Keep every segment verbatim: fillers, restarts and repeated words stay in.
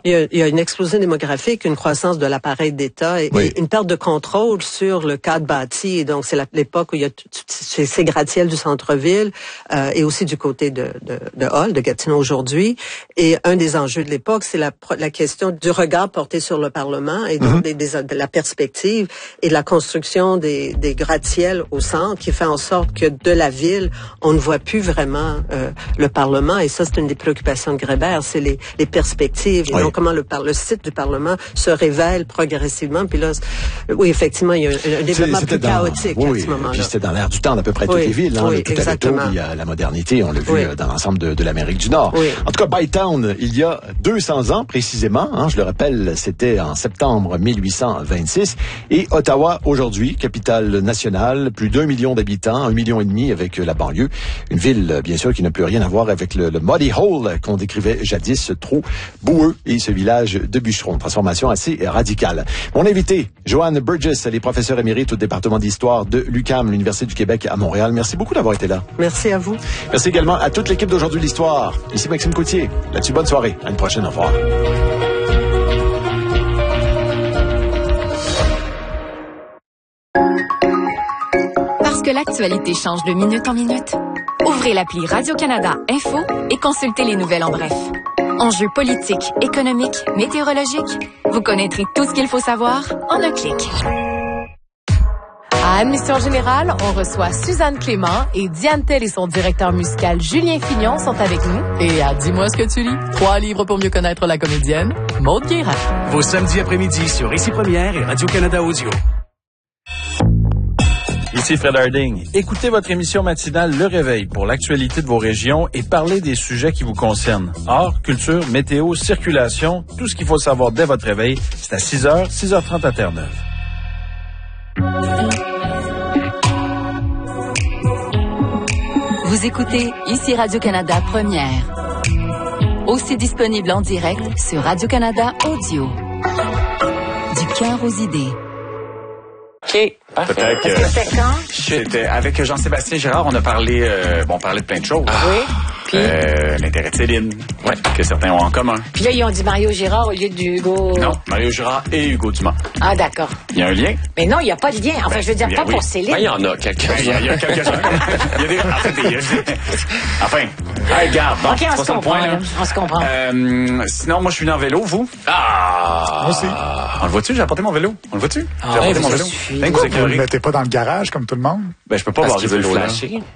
Il y a, il y a une explosion démographique, une croissance de l'appareil d'État et, oui. et une perte de contrôle sur le cadre bâti. Et donc, c'est la, l'époque où il y a tout, ces, ces gratte-ciels du centre-ville euh, et aussi du côté de, de, de Hull, de Gatineau aujourd'hui. Et un des enjeux de l'époque, c'est la, la question du regard porté sur le Parlement et donc mm-hmm. des, des, de la perspective et de la construction des, des gratte-ciels au centre qui fait en sorte que de la ville, on ne voit plus vraiment euh, le Parlement. Et ça, c'est une des préoccupations de Grébert, c'est les, les perspectives et oui. donc comment le, le site du Parlement se révèle progressivement. Puis là, oui, effectivement, il y a un, un développement c'était plus dans, chaotique oui, à ce moment-là. Puis c'était dans l'air du temps d'à peu près oui, toutes les villes. Hein, oui, tout à l'auto, il y a la modernité, on l'a vu oui. dans l'ensemble de, de l'Amérique du Nord. Oui. En tout cas, Bytown, il y a deux cents ans précisément, hein, je le rappelle, c'était en septembre mille huit cent vingt-six. Et Ottawa, aujourd'hui, capitale nationale, plus d'un million d'habitants, un million et demi avec la banlieue. Une ville, bien sûr, qui n'a plus rien à voir avec le, le Muddy Hole qu'on décrivait jadis, trop boueux, et ce village de bûcherons. Transformation assez radicale. Mon invité, Joanne Burgess, elle est professeure émérite au département d'histoire de l'U Q A M, l'Université du Québec à Montréal. Merci beaucoup d'avoir été là. Merci à vous. Merci également à toute l'équipe d'Aujourd'hui l'Histoire. Ici Maxime Coutier. Là-dessus, bonne soirée. À une prochaine. Au revoir. Parce que l'actualité change de minute en minute, ouvrez l'appli Radio-Canada Info et consultez les nouvelles en bref. Enjeux politiques, économiques, météorologiques, vous connaîtrez tout ce qu'il faut savoir en un clic. À Admission Générale, on reçoit Suzanne Clément et Diane Tell et son directeur musical Julien Fignon sont avec nous. Et à Dis-moi ce que tu lis, trois livres pour mieux connaître la comédienne, Maude Guérin. Vos samedis après-midi sur Ici Première et Radio-Canada Audio. Ici Fred Harding. Écoutez votre émission matinale Le Réveil pour l'actualité de vos régions et parlez des sujets qui vous concernent. Art, culture, météo, circulation, tout ce qu'il faut savoir dès votre réveil. C'est à six heures, six heures trente à Terre-Neuve. Vous écoutez Ici Radio-Canada Première. Aussi disponible en direct sur Radio-Canada Audio. Du cœur aux idées. OK. Parfait. Peut-être que c'était quand? C'était avec Jean-Sébastien Girard, on a parlé, euh, bon, on parlait de plein de choses. Ah. Oui. Puis euh, l'intérêt de Céline, ouais. que certains ont en commun. Puis là, ils ont dit Mario Girard au lieu d'Hugo. Non, Mario Girard et Hugo Dumas. Ah, d'accord. Il y a un lien? Mais non, il n'y a pas de lien. Enfin, ben, je veux dire, pas oui. pour Céline. Ben, il y en a quelques-uns. Ben, il y a quelques-uns. Il y a des... En fait, il y a... Enfin, hey, regarde. Bon, OK, on se comprend. Point, on se comprend. Euh, sinon, moi, je suis venu en vélo, vous? Ah! Moi aussi. On le voit-tu? J'ai apporté mon vélo. On le voit-tu? Ah, J'ai apporté mon vélo. Ben, vous ne le mettez pas dans le garage comme tout le monde? Ben, je peux pas barrer le vélo là.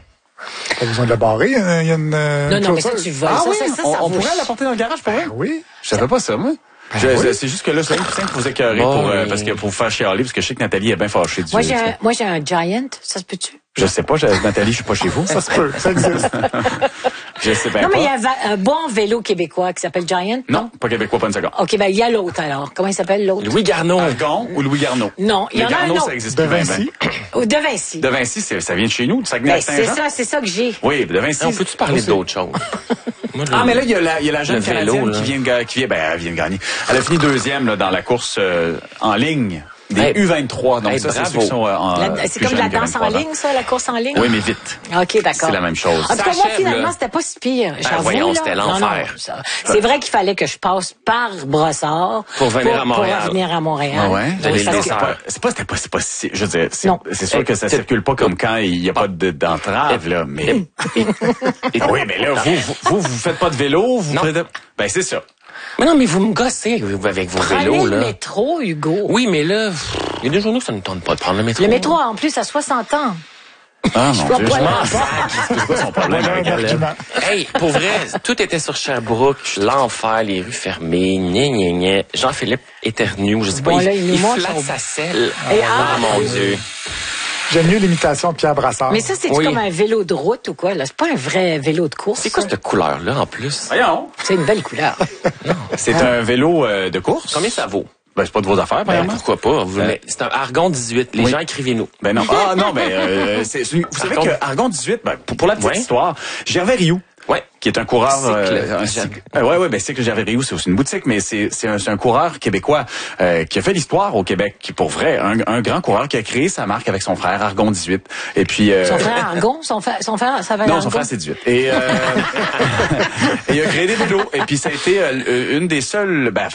Pas besoin de le barrer, il y a une euh, Non, non, mais ça, tu voles. Ah ça, oui, ça, ça, on, ça on pourrait l'apporter dans le garage, pour vrai? Ben oui. Je savais pas ça, moi. Ben je, oui. C'est juste que là, c'est simple pour vous écœurer, bon, pour, euh, parce que pour vous faire chialer, parce que je sais que Nathalie est bien fâchée du Moi, j'ai un, moi, j'ai un Giant. Ça se peut-tu? Je sais pas, Nathalie, je suis pas chez vous. Ça se peut, ça existe. Je sais bien non, pas. mais il y a un, un bon vélo québécois qui s'appelle Giant. Non, non, pas québécois, pas une seconde. OK, ben il y a l'autre alors. Comment il s'appelle l'autre? Louis Garneau. Argon ou Louis Garneau? Non, il y en a un Garneau, autre. ça existe De plus Vinci. Ben. De Vinci. De Vinci, c'est, ça vient de chez nous, de Ben, Saguenay-Lac-Saint-Jean. c'est ça, c'est ça que j'ai. Oui, de Vinci. On peut-tu parler d'autre chose? Moi, ah, mais là, il y a la, il y a la jeune vélo, Canadienne là. qui vient de, qui vient, ben, elle vient de gagner. Elle a fini deuxième, là, dans la course, euh, en ligne. Des hey, U vingt-trois, donc hey, ça, bravo. c'est ceux qui sont euh, en La, c'est comme de la danse en ligne, ça, la course en ligne? Oui, mais vite. OK, d'accord. C'est la même chose. En tout cas, moi, finalement, c'était pas si pire. J'avoue, voyons, là. c'était Non, l'enfer. non, ça- c'est vrai qu'il fallait que je passe par Brossard. Pour venir à Montréal. Pour venir à Montréal. Ah ouais? Donc, les ça- laisser C'est pas, c'est pas, c'était pas, c'est pas, si- je veux dire, c'est, Non. c'est sûr que ça circule pas comme quand il y a pas de, d'entrave, là, mais. Oui, mais là, vous, vous, vous, vous faites pas de vélo, vous Non. faites de... Ben, c'est ça. Mais non, mais vous me gossez vous, avec vos Prenez vélos, le là. métro, Hugo. Oui, mais là, pff, il y a des journaux que ça ne tente pas de prendre le métro. Le métro, en plus, à soixante ans. Ah, mon Dieu, pas je là. m'en sac. C'est quoi son problème avec elle? Argument. Hey, pour vrai, tout était sur Sherbrooke, l'enfer, les rues fermées, gna gna gna. Jean-Philippe éternue, je sais pas, Bon, il, là, il nous il montre flatte son- sa selle. Et oh, ah! mon Dieu. J'aime mieux l'imitation de Pierre Brassard. Mais ça, c'est Oui. comme un vélo de route ou quoi, là? C'est pas un vrai vélo de course. C'est quoi ça? cette couleur-là, en plus? Voyons. C'est une belle couleur. C'est un vélo euh, de course? Combien ça vaut? Ben, c'est pas de vos affaires, Ben, premièrement. pourquoi pas? Vous Euh, le- C'est un Argon dix-huit. Les oui. gens, écrivez-nous. Ben non. Ah non, ben euh, c'est, vous savez Argon- que Argon dix-huit, ben, pour, pour la petite Ouais. histoire, Gervais Rioux, Ouais. qui est un coureur, Cycle. euh, un cycle. Euh, ouais, ouais, ben cycle Gervais Rioux, c'est aussi une boutique, mais c'est c'est un, c'est un coureur québécois euh, qui a fait l'histoire au Québec, qui pour vrai, un, un grand coureur qui a créé sa marque avec son frère Argon dix-huit. Et puis euh, Son frère Argon, son frère, son frère, ça va non, son frère c'est dix-huit. Et, euh, et il a créé des vélos. Et puis ça a été euh, une des seules, ben,